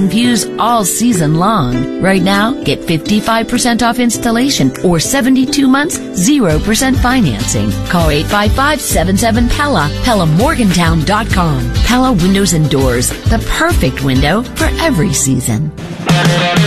stunning views all season long. Right now, get 55% off installation or 72 months, 0% financing. Call 855-77-PELA, PellaMorgantown.com. Pella Windows and Doors, the perfect window for every season.